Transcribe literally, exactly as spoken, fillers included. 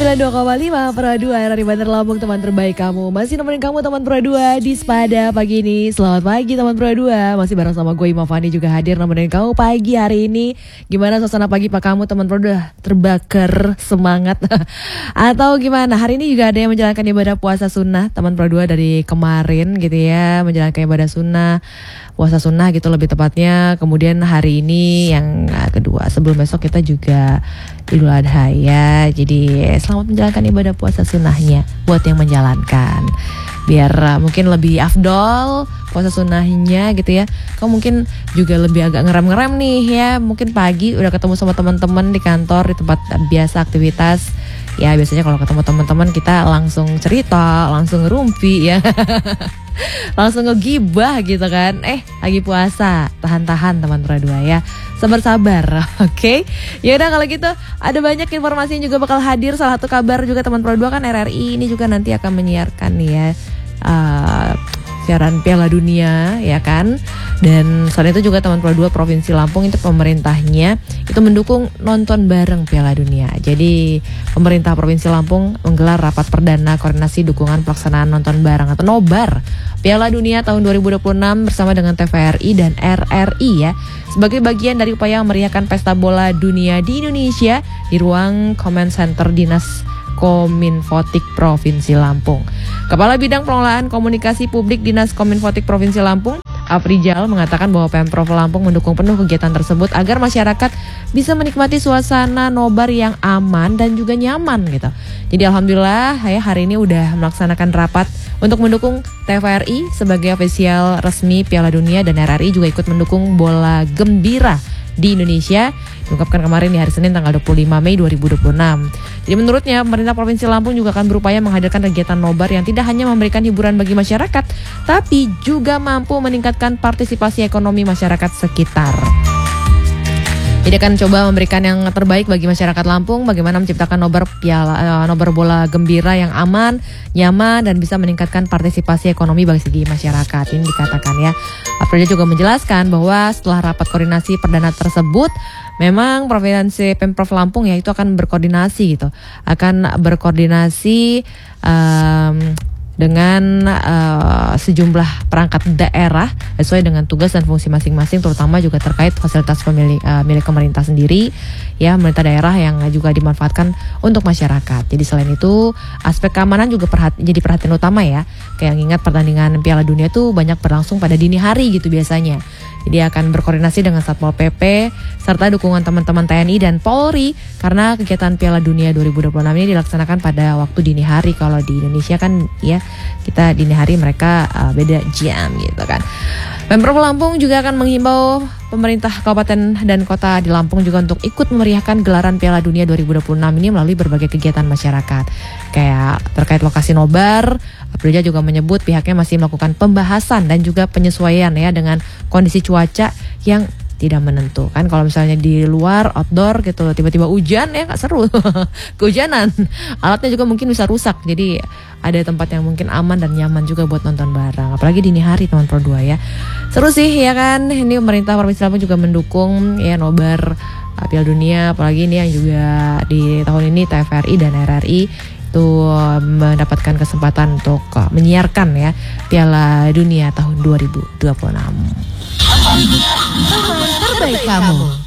sembilan puluh dua koma lima Pro dua dari Bandar Lampung, teman terbaik kamu. Masih nemenin kamu teman Pro dua di Sepada pagi ini. Selamat pagi teman Pro dua. Masih bareng sama gue Ima Fani juga hadir nemenin kamu pagi hari ini. Gimana suasana pagi pak kamu teman Pro dua? Terbakar semangat atau gimana? Hari ini juga ada yang menjalankan ibadah puasa sunnah teman Pro dua dari kemarin gitu ya, menjalankan ibadah sunnah, puasa sunnah gitu lebih tepatnya. Kemudian hari ini yang kedua, sebelum besok kita juga Idul Adha ya. Jadi selamat menjalankan ibadah puasa sunnahnya buat yang menjalankan, biar uh, mungkin lebih afdol puasa sunnahnya gitu ya. Kamu mungkin juga lebih agak ngerem-ngerem nih ya. Mungkin pagi udah ketemu sama teman-teman di kantor, di tempat biasa aktivitas. Ya biasanya kalau ketemu teman-teman kita langsung cerita, langsung ngerumpi ya. Langsung ngegibah gitu kan. Eh lagi puasa, tahan-tahan teman Pro dua ya. Sabar-sabar, oke? Okay? Ya udah kalau gitu ada banyak informasi yang juga bakal hadir. Salah satu kabar juga teman Pro dua kan R R I ini juga nanti akan menyiarkan nih ya uh, siaran Piala Dunia ya kan. Dan selain itu juga teman Pro dua Provinsi Lampung itu pemerintahnya itu mendukung nonton bareng Piala Dunia. Jadi pemerintah Provinsi Lampung menggelar rapat perdana koordinasi dukungan pelaksanaan nonton bareng atau nobar Piala Dunia tahun dua ribu dua puluh enam bersama dengan T V R I dan R R I ya, sebagai bagian dari upaya memeriahkan pesta bola dunia di Indonesia di ruang Command Center Dinas Kominfotik Provinsi Lampung. Kepala Bidang Pengelolaan Komunikasi Publik Dinas Kominfotik Provinsi Lampung, Afrijal, mengatakan bahwa Pemprov Lampung mendukung penuh kegiatan tersebut agar masyarakat bisa menikmati suasana nobar yang aman dan juga nyaman gitu. Jadi alhamdulillah ya hari ini udah melaksanakan rapat untuk mendukung T V R I sebagai ofisial resmi Piala Dunia, dan R R I juga ikut mendukung bola gembira di Indonesia, diungkapkan kemarin di hari Senin tanggal dua puluh lima Mei dua ribu dua puluh enam. Jadi menurutnya pemerintah Provinsi Lampung juga akan berupaya menghadirkan kegiatan nobar yang tidak hanya memberikan hiburan bagi masyarakat, tapi juga mampu meningkatkan partisipasi ekonomi masyarakat sekitar. Jadi akan coba memberikan yang terbaik bagi masyarakat Lampung, bagaimana menciptakan nobar piala, nobar bola gembira yang aman, nyaman, dan bisa meningkatkan partisipasi ekonomi bagi segi masyarakat. Ini dikatakan ya. April juga menjelaskan bahwa setelah rapat koordinasi perdana tersebut, memang Provinsi Pemprov Lampung ya itu akan berkoordinasi gitu, akan berkoordinasi um, dengan uh, sejumlah perangkat daerah sesuai dengan tugas dan fungsi masing-masing, terutama juga terkait fasilitas pemilik uh, milik pemerintah sendiri ya, pemerintah daerah yang juga dimanfaatkan untuk masyarakat. Jadi selain itu aspek keamanan juga perhati- jadi perhatian utama ya. Kayak ingat pertandingan Piala Dunia tuh banyak berlangsung pada dini hari gitu biasanya. Jadi akan berkoordinasi dengan Satpol P P serta dukungan teman-teman T N I dan Polri karena kegiatan Piala Dunia dua ribu dua puluh enam ini dilaksanakan pada waktu dini hari. Kalau di Indonesia kan ya kita dini hari, mereka uh, beda jam gitu kan. Pemprov Lampung juga akan menghimbau pemerintah kabupaten dan kota di Lampung juga untuk ikut memeriahkan gelaran Piala Dunia dua ribu dua puluh enam ini melalui berbagai kegiatan masyarakat. Kayak terkait lokasi nobar, April juga menyebut pihaknya masih melakukan pembahasan dan juga penyesuaian ya dengan kondisi cuaca yang tidak menentu kan. Kalau misalnya di luar outdoor gitu tiba-tiba hujan ya nggak seru. Kehujanan, alatnya juga mungkin bisa rusak. Jadi ada tempat yang mungkin aman dan nyaman juga buat nonton bareng, apalagi dini hari teman Pro dua ya. Seru sih ya kan. Ini pemerintah Provinsi Lampung juga mendukung ya nobar uh, Piala Dunia, apalagi ini yang juga di tahun ini T V R I dan R R I itu mendapatkan kesempatan untuk uh, menyiarkan ya Piala Dunia tahun dua ribu dua puluh enam. Teman terbaik kamu.